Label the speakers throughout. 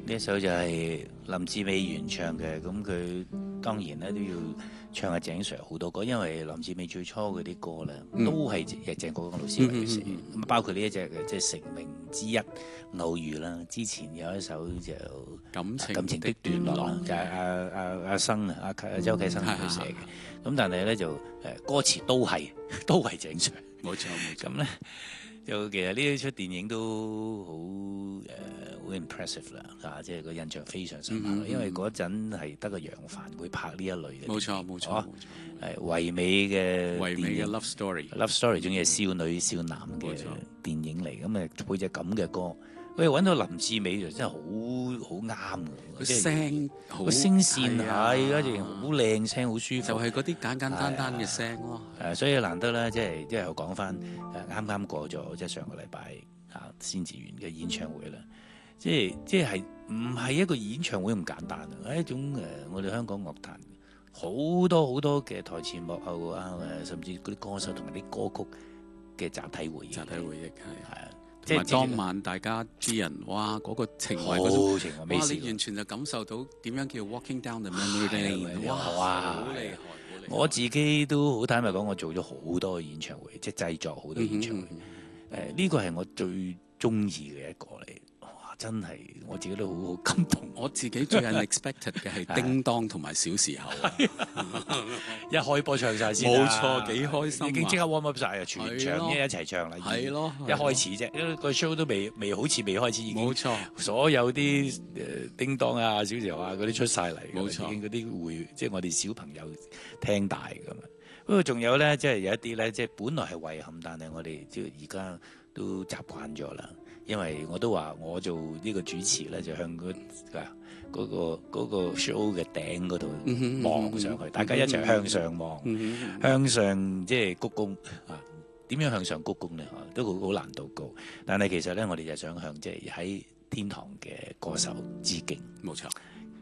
Speaker 1: 呢一首就係林志美原唱嘅，咁佢當然咧都要唱下鄭 Sir 好多歌，因為林志美最初嗰啲歌咧都係鄭國江老師為佢寫，咁包括呢一隻即係成名之一偶遇啦。之前有一首就感情的段落啦，就係阿生啊，周啟生佢寫嘅。咁但係咧就歌詞都係鄭 Sir，
Speaker 2: 冇錯。
Speaker 1: 咁咧。就其實呢一出電影都好 impressive 啦，即係個印象非常深刻。因為嗰陣係得個楊凡會拍呢一類嘅，
Speaker 2: 冇錯，
Speaker 1: 係唯美嘅
Speaker 2: love story，
Speaker 1: 仲要係少女少男嘅電影嚟，咁配隻咁嘅歌，揾到林志美就真係好啱嘅，個聲線係一直好靚聲，好舒服，
Speaker 2: 就係嗰啲簡簡單嘅聲咯。
Speaker 1: 所以難得咧，即係又講翻啱過咗即係上個禮拜先至完嘅演唱會啦。即係唔係一個演唱會咁簡單啊？係一種我哋香港樂壇好多嘅台前幕後甚至嗰啲歌手同埋啲歌曲嘅集體回憶係啊。
Speaker 2: 同埋當晚大家啲人，哇嗰個情懷嗰種，哇你完全就感受到點樣叫 walking down the memory lane，哇好厲害！
Speaker 1: 我自己都好坦白講，我做咗好多演唱會，即係製作好多演唱會。呢個係我最中意嘅一個嚟，哇！真係我自己都好感動。
Speaker 2: 我自己最 unexpected 嘅係叮當同埋小時候，
Speaker 1: 一開播唱晒先，
Speaker 2: 冇錯，幾開心，
Speaker 1: 已經即刻 warm up 晒啊！全場一齊唱啦，
Speaker 2: 係咯，
Speaker 1: 一開始啫，因為個 show 都未好似未開始，已經
Speaker 2: 冇錯，
Speaker 1: 所有啲叮當啊、小時候啊嗰啲出晒嚟，
Speaker 2: 冇錯，
Speaker 1: 已經嗰啲即係我哋小朋友聽大㗎嘛。不過仲有咧，即係有一啲咧，即係本來係遺憾，但係我哋即係而家都習慣咗啦。因為我都話我做呢個主持咧，就向嗰個 show 嘅頂嗰度望上去，大家一齊向上望，向上即係鞠躬啊！點樣向上鞠躬咧？都好難度高。但係其實咧，我哋就想向即係喺天堂嘅歌手致敬。
Speaker 2: 冇錯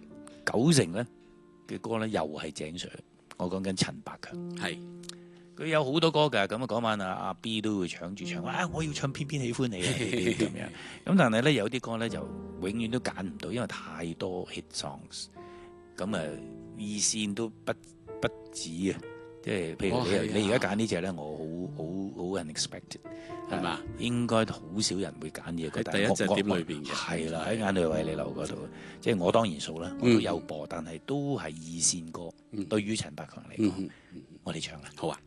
Speaker 1: ，90%咧嘅歌咧又係鄭 Sir。我講緊陳百強，
Speaker 2: 係
Speaker 1: 佢有好多歌㗎。咁嗰晚阿 B 都會搶住唱，我要唱偏偏喜歡你啊咁樣。咁但係咧有啲歌咧就永遠都揀唔到，因為太多 hit songs。咁二線都不止啊，即係譬如你而家揀呢隻咧，我好 unexpected
Speaker 2: 係嘛？
Speaker 1: 應該好少人會揀呢個。
Speaker 2: 第一隻碟裏邊嘅
Speaker 1: 係啦，喺眼淚為你流嗰度，即係我當然數啦，我都有播，但係都係二線歌。對於陳百強嚟講，我哋唱啦，
Speaker 2: 好啊！